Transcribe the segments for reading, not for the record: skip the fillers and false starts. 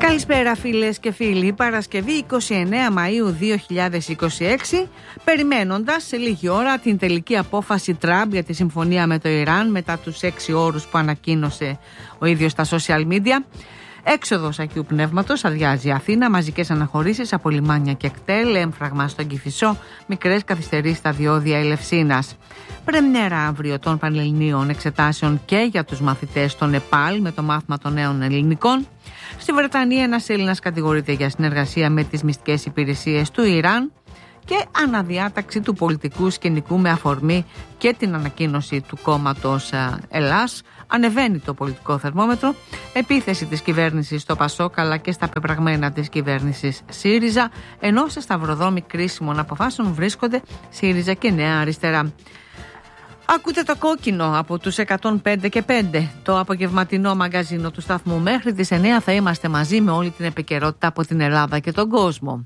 Καλησπέρα φίλες και φίλοι. Παρασκευή 29 Μαΐου 2026, περιμένοντας σε λίγη ώρα την τελική απόφαση Τραμπ για τη συμφωνία με το Ιράν μετά τους 6 όρους που ανακοίνωσε ο ίδιος στα social media. Έξοδος Αγίου Πνεύματος, αδειάζει η Αθήνα, μαζικές αναχωρήσεις από λιμάνια και κτέλ, έμφραγμα στον Κηφισό, μικρές καθυστερήσεις στα διόδια Ελευσίνας. Πρεμιέρα αύριο των Πανελληνίων εξετάσεων και για τους μαθητές στο Νεπάλ με το μάθημα των νέων ελληνικών. Στη Βρετανία ένας Έλληνας κατηγορείται για συνεργασία με τις μυστικές υπηρεσίες του Ιράν και αναδιάταξη του πολιτικού σκηνικού με αφορμή και την ανακοίνωση του κόμματος Ελλάς. Ανεβαίνει το πολιτικό θερμόμετρο, επίθεση της κυβέρνησης στο Πασόκ αλλά και στα πεπραγμένα της κυβέρνησης ΣΥΡΙΖΑ, ενώ σε σταυροδρόμοι κρίσιμων αποφάσεων βρίσκονται ΣΥΡΙΖΑ και Νέα Αριστερά. Ακούτε το κόκκινο από τους 105 και 5, το απογευματινό μαγκαζίνο του σταθμού. Μέχρι τις 9 θα είμαστε μαζί με όλη την επικαιρότητα από την Ελλάδα και τον κόσμο.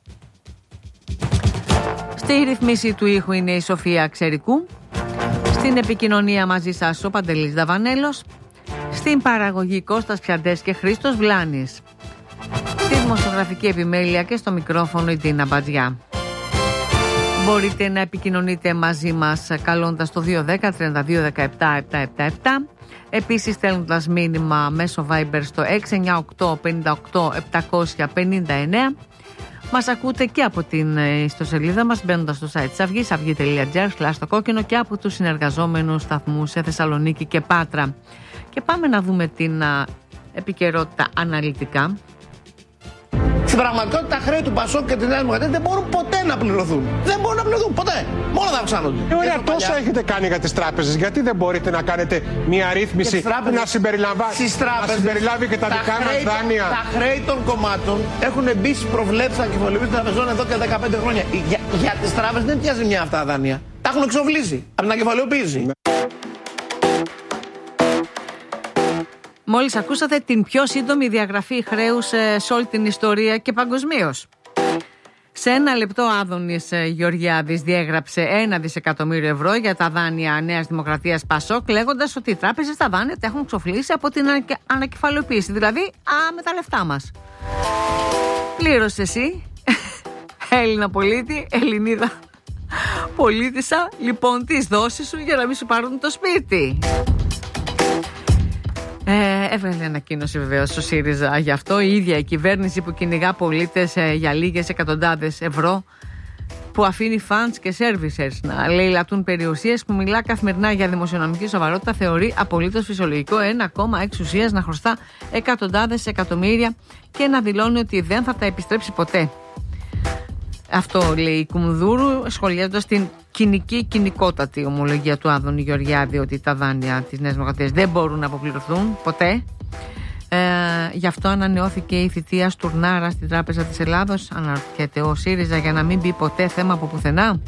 Στη ρυθμίση του ήχου είναι η Σοφία Ξερικού. Στην επικοινωνία μαζί σας ο Παντελής Δαβανέλος. Στην παραγωγή Κώστας Πιαντές και Χρήστος Βλάνης. Στη δημοσιογραφική επιμέλεια και στο μικρόφωνο η Ντίνα Μπατζιά. Μπορείτε να επικοινωνείτε μαζί μας καλώντας το 210 32 17 777. Επίσης στέλνοντας μήνυμα μέσω Viber στο 698 58 759. Μας ακούτε και από την ιστοσελίδα μας μπαίνοντας στο site της Αυγής, αυγή.gr/κόκκινο, και από τους συνεργαζόμενους σταθμούς σε Θεσσαλονίκη και Πάτρα. Και πάμε να δούμε την επικαιρότητα αναλυτικά. Στην πραγματικότητα τα χρέη του Πασόκ και τη Νέα Δημοκρατία δεν μπορούν ποτέ να πληρωθούν. Δεν μπορούν να πληρωθούν ποτέ. Μόνο θα αυξάνονται. Ωραία, τόσα έχετε κάνει για τις τράπεζες. Γιατί δεν μπορείτε να κάνετε μια ρύθμιση που να συμπεριλάβει και τα δικά μας δάνεια? Τα χρέη των κομμάτων έχουν μπει στις προβλέψεις ανακεφαλαιοποίησης των τραπεζών εδώ και 15 χρόνια. Για τις τράπεζες δεν πιάζει μια αυτά τα δάνεια. Τα έχουν εξοβλήσει από την ανακεφαλαιοποίηση. Μόλις ακούσατε την πιο σύντομη διαγραφή χρέους σε όλη την ιστορία και παγκοσμίως. Σε ένα λεπτό Άδωνης Γεωργιάδης διέγραψε 1 δισεκατομμύριο ευρώ για τα δάνεια Νέας Δημοκρατίας Πασόκ, λέγοντας ότι οι τράπεζες τα δάνεια τα έχουν ξοφλήσει από την ανακεφαλαιοποίηση. Δηλαδή, με τα λεφτά μας. Πλήρωσε εσύ, Έλληνα πολίτη, Ελληνίδα πολίτησα, λοιπόν τις δόσεις σου για να μην σου πάρουν το σπίτι. Έβγαλε ανακοίνωση βεβαίως στο ΣΥΡΙΖΑ γι' αυτό. Η ίδια η κυβέρνηση που κυνηγά πολίτες για λίγες εκατοντάδες ευρώ, που αφήνει funds και services να λαιλατούν περιουσίες, που μιλά καθημερινά για δημοσιονομική σοβαρότητα, θεωρεί απολύτως φυσιολογικό ένα κόμμα εξουσίας να χρωστά εκατοντάδες εκατομμύρια και να δηλώνει ότι δεν θα τα επιστρέψει ποτέ. Αυτό λέει η Κουμουνδούρου, σχολιάζοντας την κοινικότατη ομολογία του Άδωνη Γεωργιάδη ότι τα δάνεια της Νέας Δημοκρατίας δεν μπορούν να αποπληρωθούν ποτέ. Γι' αυτό ανανεώθηκε η θητεία Στουρνάρα στην Τράπεζα της Ελλάδος. Αναρωτιέται ο ΣΥΡΙΖΑ για να μην μπει ποτέ θέμα από πουθενά.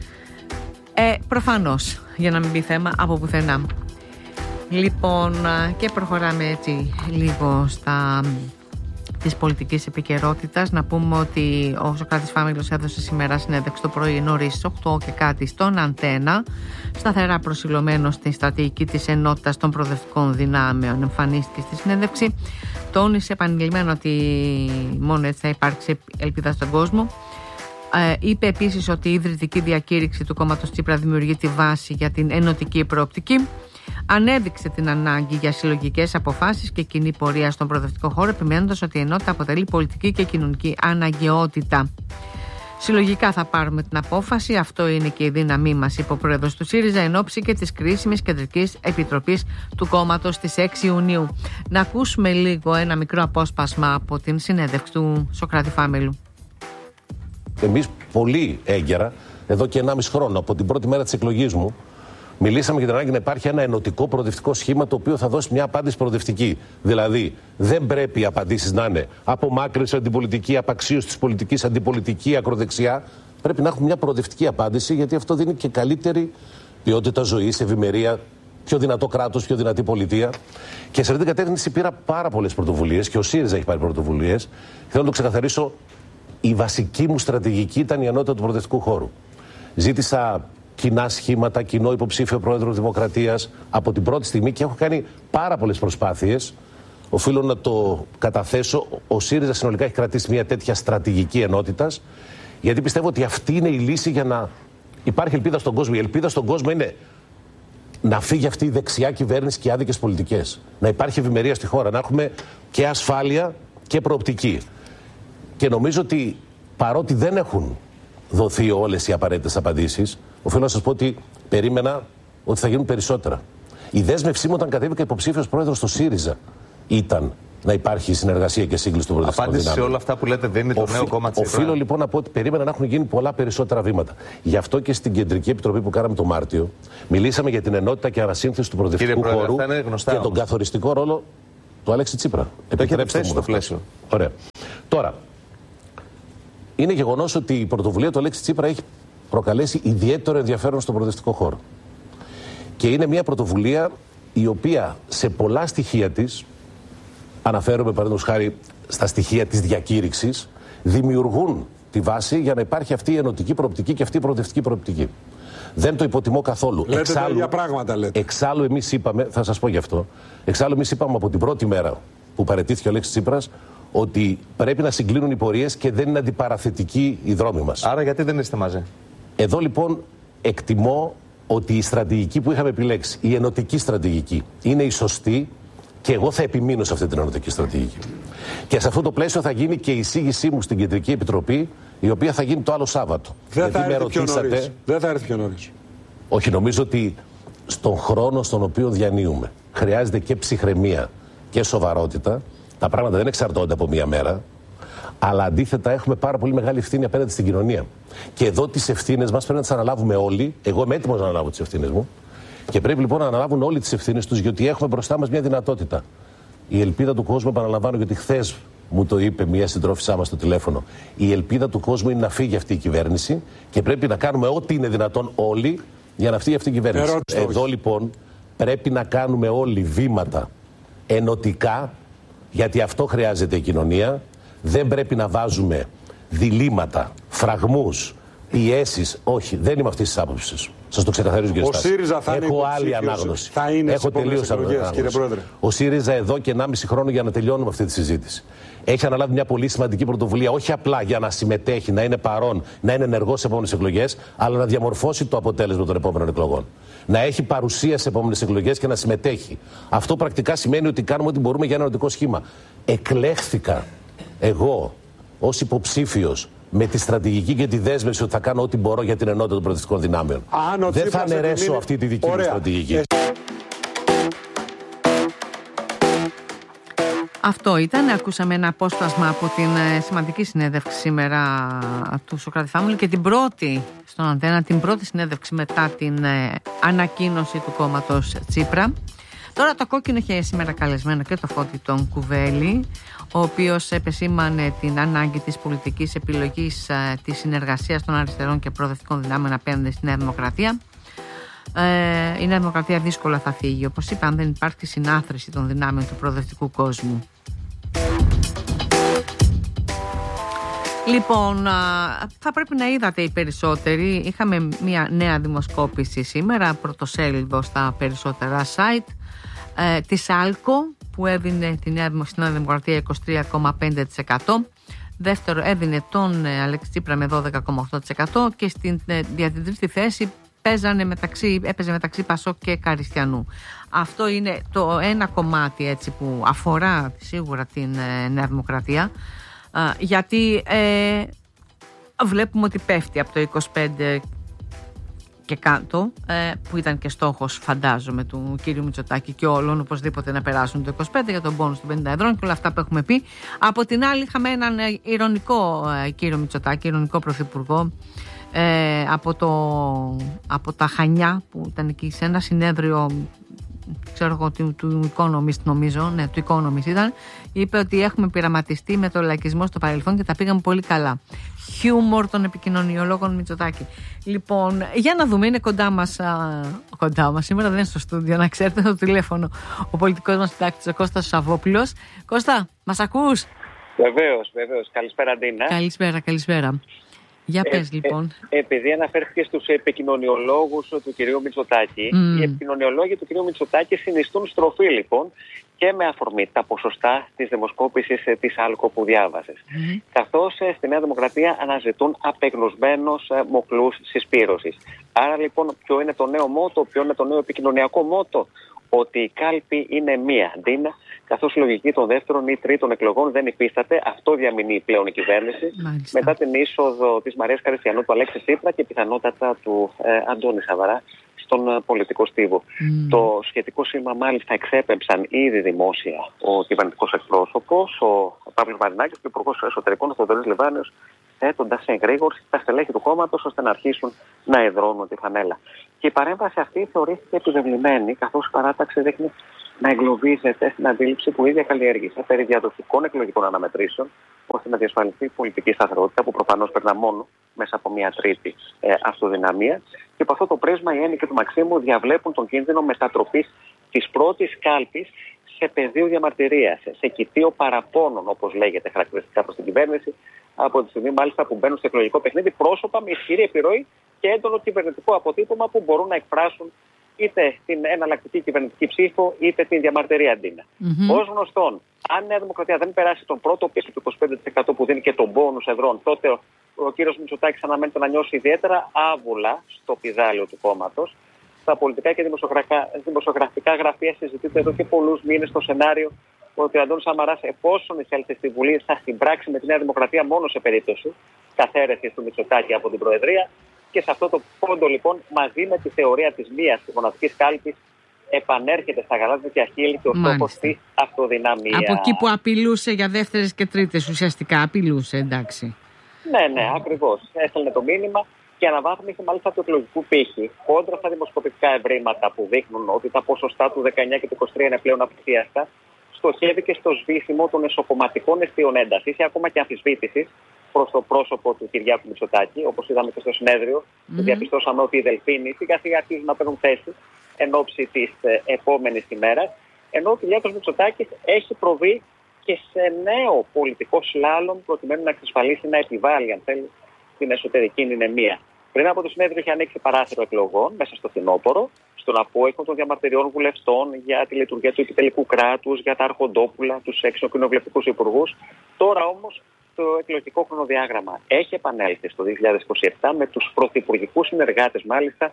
Προφανώς για να μην μπει θέμα από πουθενά. Λοιπόν, και προχωράμε έτσι λίγο στα της πολιτικής επικαιρότητας. Να πούμε ότι ο Σωκράτης Φάμιλος έδωσε σήμερα συνέντευξη το πρωί νωρίς 8 και κάτι στον Αντένα, σταθερά προσιλωμένος στην στρατηγική της ενότητας των προοδευτικών δυνάμεων. Εμφανίστηκε στη συνέντευξη, τόνισε επανειλημμένο ότι μόνο έτσι θα υπάρξει ελπίδα στον κόσμο. Είπε επίσης ότι η ιδρυτική διακήρυξη του κόμματος Τσίπρα δημιουργεί τη βάση για την ενωτική προοπτική. Ανέδειξε την ανάγκη για συλλογικές αποφάσεις και κοινή πορεία στον προοδευτικό χώρο, επιμένοντας ότι η ενότητα αποτελεί πολιτική και κοινωνική αναγκαιότητα. Συλλογικά θα πάρουμε την απόφαση, αυτό είναι και η δύναμή μας, είπε ο πρόεδρος του ΣΥΡΙΖΑ εν ώψη και της κρίσιμης κεντρικής επιτροπής του κόμματος στις 6 Ιουνίου. Να ακούσουμε λίγο ένα μικρό απόσπασμα από την συνέντευξη του Σωκράτη Φάμιλου. Εμείς πολύ έγκαιρα, εδώ και 1,5 χρόνο, από την πρώτη μέρα της εκλογής μου, μιλήσαμε για την ανάγκη να υπάρχει ένα ενωτικό προοδευτικό σχήμα το οποίο θα δώσει μια απάντηση προοδευτική. Δηλαδή, δεν πρέπει οι απαντήσεις να είναι απομάκρυνση αντιπολιτική, απαξίωση της πολιτικής, αντιπολιτική, ακροδεξιά. Πρέπει να έχουμε μια προοδευτική απάντηση, γιατί αυτό δίνει και καλύτερη ποιότητα ζωής, ευημερία, πιο δυνατό κράτος, πιο δυνατή πολιτεία. Και σε αυτή την κατεύθυνση πήρα πάρα πολλές πρωτοβουλίες και ο ΣΥΡΙΖΑ έχει πάρει πρωτοβουλίες. Θέλω να το ξεκαθαρίσω. Η βασική μου στρατηγική ήταν η ενότητα του προοδευτικού χώρου. Ζήτησα κοινά σχήματα, κοινό υποψήφιο πρόεδρο της Δημοκρατίας από την πρώτη στιγμή και έχω κάνει πάρα πολλές προσπάθειες οφείλω να το καταθέσω. Ο ΣΥΡΙΖΑ συνολικά έχει κρατήσει μια τέτοια στρατηγική ενότητας, γιατί πιστεύω ότι αυτή είναι η λύση για να υπάρχει ελπίδα στον κόσμο. Η ελπίδα στον κόσμο είναι να φύγει αυτή η δεξιά κυβέρνηση και οι άδικες πολιτικές. Να υπάρχει ευημερία στη χώρα, να έχουμε και ασφάλεια και προοπτική. Και νομίζω ότι παρότι δεν έχουν δοθεί όλες οι απαραίτητες απαντήσεις, οφείλω να σας πω ότι περίμενα ότι θα γίνουν περισσότερα. Η δέσμευσή μου όταν κατέβηκα υποψήφιος πρόεδρος στο ΣΥΡΙΖΑ ήταν να υπάρχει συνεργασία και σύγκληση των προοδευτικών δυνάμεων. Απάντηση σε όλα αυτά που λέτε δεν είναι το νέο κόμμα Τσίπρα. Οφείλω λοιπόν να πω ότι περίμενα να έχουν γίνει πολλά περισσότερα βήματα. Γι' αυτό και στην Κεντρική Επιτροπή που κάναμε το Μάρτιο, μιλήσαμε για την ενότητα και ανασύνθεση του προοδευτικού χώρου και τον καθοριστικό ρόλο του Αλέξη Τσίπρα. Επιτρέψτε μου στο πλαίσιο. Ωραία. Τώρα, είναι γεγονός ότι η πρωτοβουλία του Αλέξη Τσίπρα έχει προκαλέσει ιδιαίτερο ενδιαφέρον στον προοδευτικό χώρο. Και είναι μια πρωτοβουλία η οποία σε πολλά στοιχεία της, αναφέρομαι παραδείγματος χάρη στα στοιχεία της διακήρυξης, δημιουργούν τη βάση για να υπάρχει αυτή η ενωτική προοπτική και αυτή η προοδευτική προοπτική. Δεν το υποτιμώ καθόλου. Λέτε τα ίδια πράγματα, λέτε. Εξάλλου εμείς είπαμε, θα σας πω γι' αυτό, εξάλλου εμείς είπαμε από την πρώτη μέρα που παραιτήθηκε ο Αλέξης Τσίπρας ότι πρέπει να συγκλίνουν οι πορείες και δεν είναι αντιπαραθετικοί οι δρόμοι μας. Άρα γιατί δεν είστε μαζί? Εδώ λοιπόν εκτιμώ ότι η στρατηγική που είχαμε επιλέξει, η ενωτική στρατηγική, είναι η σωστή και εγώ θα επιμείνω σε αυτή την ενωτική στρατηγική. Και σε αυτό το πλαίσιο θα γίνει και η εισήγησή μου στην Κεντρική Επιτροπή, η οποία θα γίνει το άλλο Σάββατο. Δεν θα έρθει πιο νωρίς. Όχι, νομίζω ότι στον χρόνο στον οποίο διανύουμε χρειάζεται και ψυχραιμία και σοβαρότητα. Τα πράγματα δεν εξαρτώνται από μία μέρα. Αλλά αντίθετα έχουμε πάρα πολύ μεγάλη ευθύνη απέναντι στην κοινωνία. Και εδώ τις ευθύνες μας πρέπει να τις αναλάβουμε όλοι. Εγώ είμαι έτοιμος να αναλάβω τις ευθύνες μου. Και πρέπει λοιπόν να αναλάβουν όλοι τις ευθύνες τους, γιατί έχουμε μπροστά μας μια δυνατότητα. Η ελπίδα του κόσμου, επαναλαμβάνω, γιατί χθες μου το είπε μια συντρόφισσά μας στο τηλέφωνο. Η ελπίδα του κόσμου είναι να φύγει αυτή η κυβέρνηση και πρέπει να κάνουμε ό,τι είναι δυνατόν όλοι για να φύγει αυτή η κυβέρνηση. Εδώ λοιπόν πρέπει να κάνουμε όλοι βήματα ενωτικά, γιατί αυτό χρειάζεται η κοινωνία. Δεν πρέπει να βάζουμε διλήμματα, φραγμούς, πιέσεις. Όχι, δεν είμαι αυτής της άποψης. Σας το ξεκαθαρίζω, κύριε Στάση. Ο ΣΥΡΙΖΑ θα έχω άλλη ανάγνωση. Θα είναι έχω τελείως άλλη ανάγνωση. Κύριε Πρόεδρε. Ο ΣΥΡΙΖΑ εδώ και 1,5 χρόνο για να τελειώνουμε αυτή τη συζήτηση. Έχει αναλάβει μια πολύ σημαντική πρωτοβουλία, όχι απλά για να συμμετέχει, να είναι παρόν, να είναι ενεργός σε επόμενες εκλογές, αλλά να διαμορφώσει το αποτέλεσμα των επόμενων εκλογών. Να έχει παρουσία σε επόμενες εκλογές και να συμμετέχει. Αυτό πρακτικά σημαίνει ότι κάνουμε ό,τι μπορούμε για ένα ενωτικό σχήμα. Εκλέχθηκα εγώ ως υποψήφιος με τη στρατηγική και τη δέσμευση ότι θα κάνω ό,τι μπορώ για την ενότητα των προοδευτικών δυνάμεων. Δεν θα αναιρέσω αυτή τη δική μου στρατηγική. Αυτό ήταν. Ακούσαμε ένα απόσπασμα από την σημαντική συνέντευξη σήμερα του Σωκράτη Φάμουλη και την πρώτη στον Αντένα, την πρώτη συνέντευξη μετά την ανακοίνωση του κόμματος Τσίπρα. Τώρα το κόκκινο είχε σήμερα καλεσμένο και το Φώτη τον Κουβέλη, ο οποίος επεσήμανε την ανάγκη της πολιτικής επιλογής της συνεργασίας των αριστερών και προοδευτικών δυνάμεων απέναντι στη Νέα Δημοκρατία. Η Νέα Δημοκρατία δύσκολα θα φύγει, όπως είπα, αν δεν υπάρχει συνάθρηση των δυνάμεων του προοδευτικού κόσμου. Λοιπόν, θα πρέπει να είδατε οι περισσότεροι. Είχαμε μια νέα δημοσκόπηση σήμερα, πρωτοσέλιδο στα περισσότερα site, της ΑΛΚΟ, που έδινε τη Νέα Δημοκρατία 23,5%. Δεύτερο έδινε τον Αλέξη Τσίπρα με 12,8% και για την τρίτη θέση έπαιζε μεταξύ Πασόκ και Καριστιανού. Αυτό είναι το ένα κομμάτι έτσι που αφορά σίγουρα την Νέα Δημοκρατία, γιατί βλέπουμε ότι πέφτει από το 25% και κάτω, που ήταν και στόχος, φαντάζομαι, του κύριου Μητσοτάκη και όλων, οπωσδήποτε να περάσουν το 25% για τον πόνους των 50 εδρών και όλα αυτά που έχουμε πει. Από την άλλη είχαμε έναν ηρωνικό κύριο Μητσοτάκη, ηρωνικό πρωθυπουργό, από τα Χανιά, που ήταν εκεί σε ένα συνέδριο, ξέρω εγώ, του Economist, νομίζω, ναι, του Economist ήταν, είπε ότι έχουμε πειραματιστεί με το λαϊκισμό στο παρελθόν και τα πήγαμε πολύ καλά. Χιούμορ των επικοινωνιολόγων Μητσοτάκη. Λοιπόν, για να δούμε, είναι κοντά μας, σήμερα δεν είναι στο στούντιο, να ξέρετε, το τηλέφωνο, ο πολιτικός μας συντάκτης, ο Κώστας Σαββόπουλος. Κώστα, μας ακούς? Βεβαίως. Καλησπέρα, Ντίνα. Καλησπέρα. Για πες λοιπόν. Επειδή αναφέρθηκε στους επικοινωνιολόγους του κυρίου Μητσοτάκη, οι επικοινωνιολόγοι του κυρίου Μητσοτάκη συνιστούν στροφή λοιπόν και με αφορμή τα ποσοστά της δημοσκόπησης της Άλκο που διάβασες. Καθώς στη Νέα Δημοκρατία αναζητούν απεγνωσμένους μοχλούς συσπήρωσης. Άρα λοιπόν ποιο είναι το νέο μότο, ποιο είναι το νέο επικοινωνιακό μότο? Ότι η κάλπη είναι μία, Ντίνα, καθώς η λογική των δεύτερων ή τρίτων εκλογών δεν υφίσταται. Αυτό διαμηνύει πλέον η κυβέρνηση. Μάλιστα. Μετά την είσοδο της Μαρίας Καριστιανού, του Αλέξη Τσίπρα και πιθανότατα του Αντώνη Σαβαρά στον πολιτικό στίβο. Το σχετικό σήμα μάλιστα εξέπεμψαν ήδη δημόσια ο κυβερνητικός εκπρόσωπος, ο Παύλος Μαρινάκης, και ο Υπουργός Εσωτερικών, ο Θοδωρής Λιβάνιος, θέτοντας σε εγρήγορση τα στελέχη του κόμματος ώστε να αρχίσουν να εδρώνουν τη φανέλα. Και η παρέμβαση αυτή θεωρήθηκε επιβεβλημένη, καθώς η παράταξη δείχνει να εγκλωβίζεται στην αντίληψη που ήδη καλλιέργησε περί διαδοχικών εκλογικών αναμετρήσεων, ώστε να διασφαλιστεί η πολιτική σταθερότητα, που προφανώς περνά μόνο μέσα από μια τρίτη αυτοδυναμία. Και από αυτό το πρίσμα, οι έννοικοι του Μαξίμου διαβλέπουν τον κίνδυνο μετατροπής της πρώτης κάλπης σε πεδίο διαμαρτυρίας, σε κοιτίο παραπώνων, όπως λέγεται χαρακτηριστικά προς την κυβέρνηση, από τη στιγμή μάλιστα που μπαίνουν στο εκλογικό παιχνίδι πρόσωπα με ισχυρή επιρροή και έντονο κυβερνητικό αποτύπωμα που μπορούν να εκφράσουν είτε την εναλλακτική κυβερνητική ψήφο είτε την διαμαρτυρία αντίνα. Ως γνωστόν, αν η Νέα Δημοκρατία δεν περάσει τον πρώτο πίσω του 25% που δίνει και τον μπόνους εδρών, τότε ο κύριος Μητσοτάκης αναμένεται να νιώσει ιδιαίτερα άβουλα στο πηδάλιο του κόμματος. Στα πολιτικά και δημοσιογραφικά γραφεία συζητείται εδώ και πολλούς μήνες το σενάριο ότι ο Αντώνης Σαμαράς, εφόσον εισέλθει στη Βουλή, θα συμπράξει με τη Νέα Δημοκρατία μόνο σε περίπτωση καθαίρεσης του Μητσοτάκη από την Προεδρία. Και σε αυτό το πόντο, λοιπόν, μαζί με τη θεωρία της μίας της μοναδικής κάλπης, επανέρχεται στα γαλάζια χείλη και ο στόχος της αυτοδυναμίας. Από εκεί που απειλούσε για δεύτερες και τρίτες, ουσιαστικά απειλούσε, εντάξει. Ναι, ακριβώς. Έστελνε το μήνυμα και αναβάθμισε μάλιστα του εκλογικού πύχη κόντρα στα δημοσκοπικά ευρήματα που δείχνουν ότι τα ποσοστά του 19 και του 23 είναι πλέον απειθίαστα. Στοχεύει και στο σβήσιμο των εσωκομματικών αισθείων έντασης ή ακόμα και αμφισβήτησης προς το πρόσωπο του Κυριάκου Μητσοτάκη. Όπως είδαμε και στο συνέδριο, διαπιστώσαμε ότι οι Δελφίνοι σιγά-σιγά αρχίζουν να παίρνουν θέση εν ώψη της επόμενης ημέρας. Ενώ ο Κυριάκος Μητσοτάκης έχει προβεί και σε νέο πολιτικό σλάλομ προκειμένου να εξασφαλίσει, να επιβάλλει, αν θέλει, την εσωτερική ηνεμία. Πριν από το συνέδριο είχε ανοίξει παράθυρο εκλογών μέσα στο φθινόπωρο, στον απόϊχο των διαμαρτυριών βουλευτών για τη λειτουργία του επιτελικού κράτους, για τα αρχοντόπουλα, τους 6 κοινοβουλευτικούς υπουργούς. Τώρα όμως το εκλογικό χρονοδιάγραμμα έχει επανέλθει στο 2027 με τους πρωθυπουργικούς συνεργάτες μάλιστα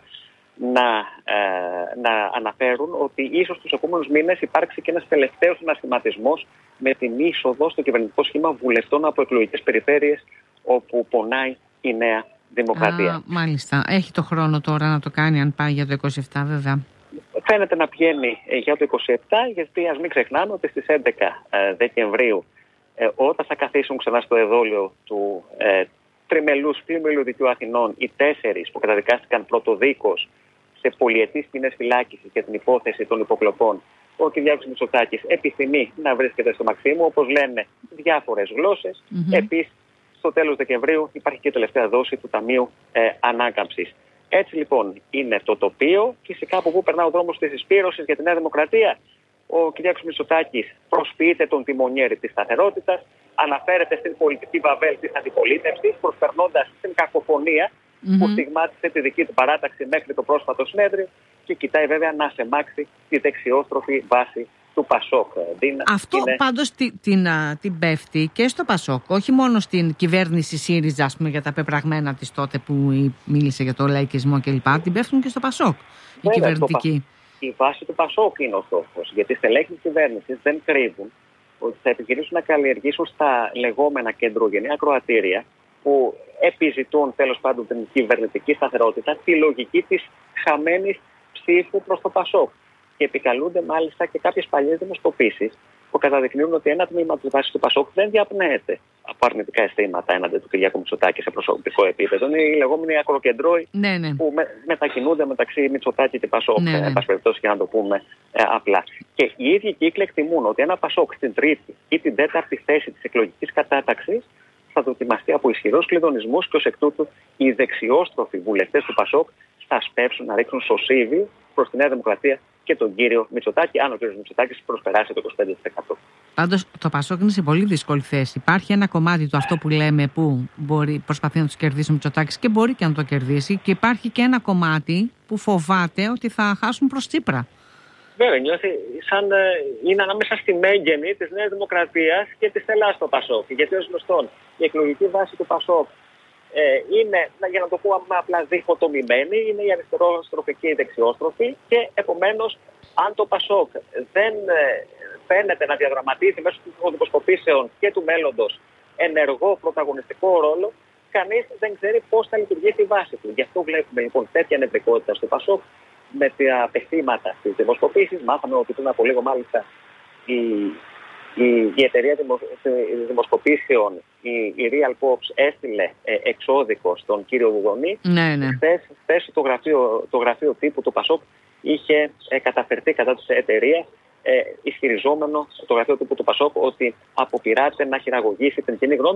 να αναφέρουν ότι ίσως τους επόμενους μήνες υπάρξει και ένας τελευταίος ανασχηματισμός με την είσοδο στο κυβερνητικό σχήμα βουλευτών από εκλογικές περιφέρειες όπου πονάει η Νέα Δημοκρατία. Μάλιστα. Έχει το χρόνο τώρα να το κάνει, αν πάει για το 27 βέβαια. Φαίνεται να πηγαίνει για το 27, γιατί ας μην ξεχνάμε ότι στις 11 Δεκεμβρίου, όταν θα καθίσουν ξανά στο εδόλιο του τριμελούς πλημμυλού δικαίου Αθηνών οι 4 που καταδικάστηκαν πρωτοδίκως σε πολυετής ποινές φυλάκισης για την υπόθεση των υποκλοπών, ο Κυριάκος Μητσοτάκης επιθυμεί να βρίσκεται στο Μαξίμου, όπως λένε διάφορες γλώσσες. Επίσης, στο τέλος Δεκεμβρίου υπάρχει και η τελευταία δόση του Ταμείου Ανάκαμψης. Έτσι λοιπόν είναι το τοπίο. Φυσικά από πού περνά ο δρόμος της εισπύρωσης για τη Νέα Δημοκρατία? Ο Κυριάκος Μητσοτάκης προσποιείται τον τιμονιέρη της σταθερότητας, αναφέρεται στην πολιτική βαβέλ της αντιπολίτευσης, προσπερνώντας την κακοφωνία που στιγμάτισε τη δική του παράταξη μέχρι το πρόσφατο συνέδριο και κοιτάει βέβαια να σεμάξει τη δεξιόστροφη βάση του Πασόκ. Αυτό πάντως την πέφτει και στο Πασόκ, όχι μόνο στην κυβέρνηση ΣΥΡΙΖΑ, ας πούμε, για τα πεπραγμένα της τότε που μίλησε για το λαϊκισμό κλπ. Την πέφτουν και στο Πασόκ η κυβερνητική. Η βάση του Πασόκ είναι ο στόχος, γιατί οι στελέχοι της κυβέρνησης δεν κρύβουν ότι θα επιχειρήσουν να καλλιεργήσουν στα λεγόμενα κεντρογενή ακροατήρια που επιζητούν τέλος πάντων την κυβερνητική σταθερότητα τη λογική της χαμένης ψήφου προς το Πασόκ. Και επικαλούνται μάλιστα και κάποιες παλιές δημοσκοπήσεις που καταδεικνύουν ότι ένα τμήμα της βάσης του Πασόκ δεν διαπνέεται από αρνητικά αισθήματα έναντι του Κυριάκου Μητσοτάκη σε προσωπικό επίπεδο. Είναι οι λεγόμενοι ακροκεντρώοι που μετακινούνται μεταξύ Μητσοτάκη και Πασόκ, εν πάση περιπτώσει, για να το πούμε απλά. Και οι ίδιοι κύκλοι εκτιμούν ότι ένα Πασόκ στην τρίτη ή την τέταρτη θέση της εκλογικής κατάταξης θα δοκιμαστεί από ισχυρούς κλειδονισμούς και ως εκ τούτου οι δεξιόστροφοι βουλευτές του Πασόκ θα σπεύσουν να ρίξουν σωσίβι προς τη Νέα Δημοκρατία και τον κύριο Μητσοτάκη, αν ο κύριος Μητσοτάκης προσπεράσει το 25%. Πάντως το Πασόκ είναι σε πολύ δύσκολη θέση. Υπάρχει ένα κομμάτι του αυτό που λέμε που προσπαθεί να τους κερδίσει ο Μητσοτάκης και μπορεί και να το κερδίσει, και υπάρχει και ένα κομμάτι που φοβάται ότι θα χάσουν προς Τσίπρα. Βέβαια, νιώθει σαν είναι ανάμεσα στη μέγενη της Νέας Δημοκρατίας και της Ελλάδας το Πασόκ. Γιατί ως γνωστόν η εκλογική βάση του Πασόκ είναι, για να το πω απλά, διχοτομημένη, είναι η αριστερόστροφη και η δεξιόστροφη, και επομένως αν το Πασόκ δεν φαίνεται να διαδραματίζει μέσω των δημοσκοπήσεων και του μέλλοντος ενεργό πρωταγωνιστικό ρόλο, κανείς δεν ξέρει πώς θα λειτουργήσει η βάση του. Γι' αυτό βλέπουμε λοιπόν τέτοια νευρικότητα στο Πασόκ με τα απαιτήματα στις δημοσκοπήσεις. Μάθαμε ότι πριν από λίγο μάλιστα η εταιρεία δημοσκοπήσεων, η Real Pops, έστειλε εξώδικο στον κύριο Γουγονή. Ναι. Χθες το γραφείο τύπου του Πασόκ είχε καταφερθεί κατά της εταιρείας, ισχυριζόμενο το γραφείο τύπου του Πασόκ ότι αποπειράται να χειραγωγήσει την κοινή γνώμη.